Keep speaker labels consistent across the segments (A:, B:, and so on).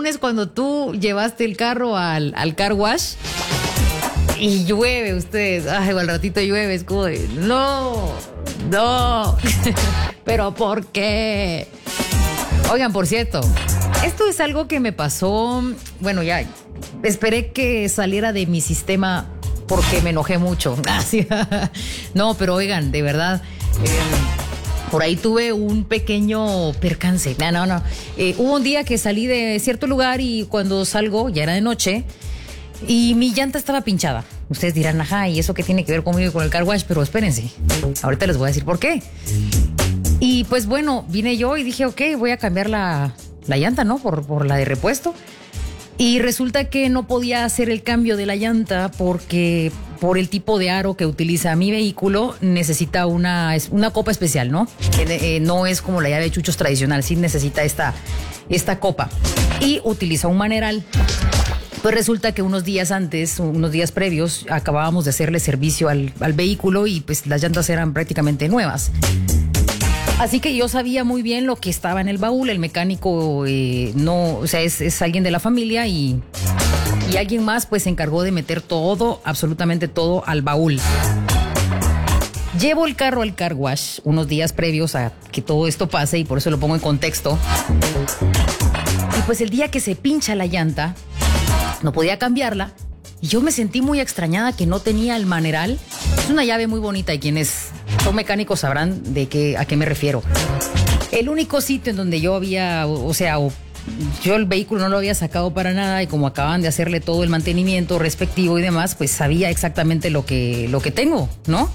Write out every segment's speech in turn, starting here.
A: lunes cuando tú llevaste el carro al car wash y llueve ustedes. Ay, al ratito llueve, es como de, no. ¿Pero por qué? Oigan, por cierto, esto es algo que me pasó, bueno, ya esperé que saliera de mi sistema porque me enojé mucho. No, pero oigan, de verdad, por ahí tuve un pequeño percance. No. Hubo un día que salí de cierto lugar y cuando salgo, ya era de noche, y mi llanta estaba pinchada. Ustedes dirán, ajá, ¿y eso qué tiene que ver conmigo y con el car wash? Pero espérense, ahorita les voy a decir por qué. Y pues bueno, vine yo y dije, ok, voy a cambiar la llanta, ¿no? Por la de repuesto. Y resulta que no podía hacer el cambio de la llanta porque por el tipo de aro que utiliza mi vehículo necesita una copa especial, ¿no? No es como la llave de chuchos tradicional, sí necesita esta copa. Y utiliza un maneral. Pues resulta que unos días previos, acabábamos de hacerle servicio al vehículo y pues las llantas eran prácticamente nuevas. Así que yo sabía muy bien lo que estaba en el baúl. El mecánico no, o sea, es alguien de la familia y alguien más pues se encargó de meter todo, absolutamente todo al baúl. Llevo el carro al car wash unos días previos a que todo esto pase y por eso lo pongo en contexto. Y pues el día que se pincha la llanta, no podía cambiarla y yo me sentí muy extrañada que no tenía el maneral. Es una llave muy bonita y quienes son mecánicos sabrán a qué me refiero. El único sitio en donde yo yo el vehículo no lo había sacado para nada y como acaban de hacerle todo el mantenimiento respectivo y demás, pues sabía exactamente lo que tengo, ¿no?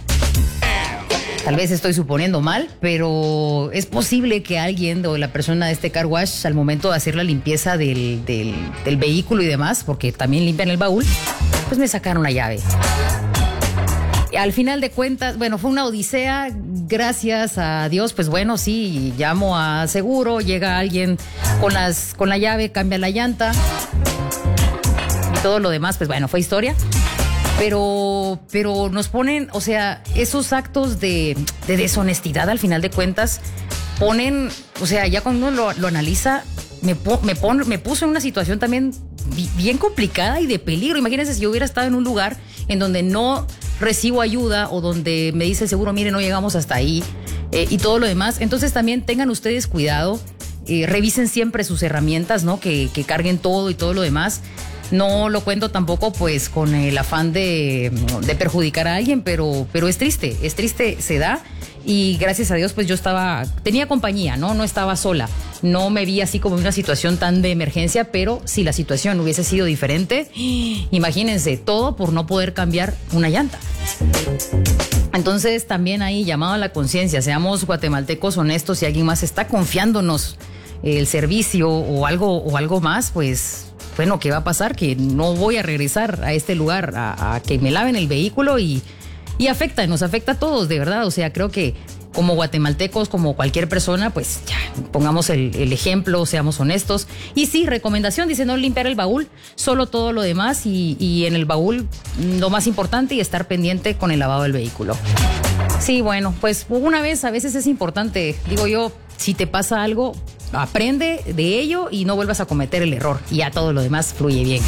A: Tal vez estoy suponiendo mal, pero es posible que alguien o la persona de este car wash al momento de hacer la limpieza del vehículo y demás, porque también limpian el baúl, pues me sacaron la llave. Al final de cuentas, bueno, fue una odisea, gracias a Dios, pues bueno, sí, llamo a seguro, llega alguien con la llave, cambia la llanta y todo lo demás, pues bueno, fue historia. Pero nos ponen, o sea, esos actos de deshonestidad al final de cuentas ponen, o sea, ya cuando uno lo analiza, me puso en una situación también bien complicada y de peligro. Imagínense si yo hubiera estado en un lugar en donde no recibo ayuda o donde me dice el seguro, mire, no llegamos hasta ahí y todo lo demás. Entonces también tengan ustedes cuidado, revisen siempre sus herramientas, ¿no? Que carguen todo y todo lo demás. No lo cuento tampoco pues con el afán de perjudicar a alguien, pero es triste, se da. Y gracias a Dios pues tenía compañía, no estaba sola. No me vi así como en una situación tan de emergencia, pero si la situación hubiese sido diferente, imagínense, todo por no poder cambiar una llanta. Entonces también ahí llamado a la conciencia, seamos guatemaltecos honestos. Si alguien más está confiándonos el servicio o algo más, pues bueno, ¿qué va a pasar? Que no voy a regresar a este lugar a que me laven el vehículo y nos afecta a todos, de verdad. O sea, creo que como guatemaltecos, como cualquier persona, pues ya, pongamos el ejemplo, seamos honestos. Y sí, recomendación, dice no limpiar el baúl, solo todo lo demás y en el baúl lo más importante y estar pendiente con el lavado del vehículo. Sí, bueno, pues una vez, a veces es importante, digo yo, si te pasa algo, aprende de ello y no vuelvas a cometer el error y ya todo lo demás fluye bien.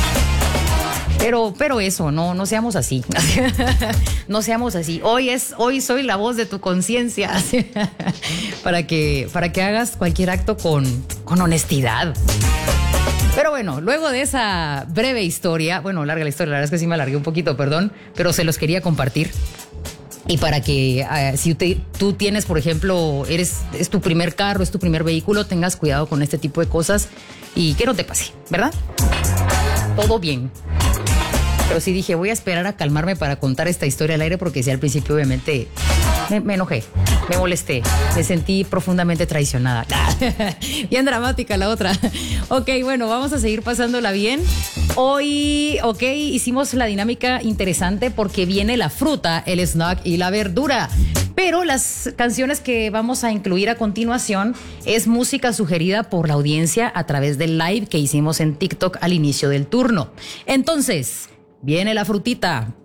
A: Pero eso, no seamos así. No seamos así. Hoy soy la voz de tu conciencia para que hagas cualquier acto con honestidad. Pero bueno, luego de esa breve historia, bueno, larga la historia, la verdad es que sí me alargué un poquito, perdón, pero se los quería compartir. Y para que si tú tienes, por ejemplo, es tu primer carro, es tu primer vehículo, tengas cuidado con este tipo de cosas y que no te pase, ¿verdad? Todo bien. Pero sí dije, voy a esperar a calmarme para contar esta historia al aire porque si al principio obviamente me enojé, me molesté, me sentí profundamente traicionada. Bien dramática la otra. Ok, bueno, vamos a seguir pasándola bien. Hoy, hicimos la dinámica interesante porque viene la fruta, el snack y la verdura. Pero las canciones que vamos a incluir a continuación es música sugerida por la audiencia a través del live que hicimos en TikTok al inicio del turno. Entonces, viene la frutita.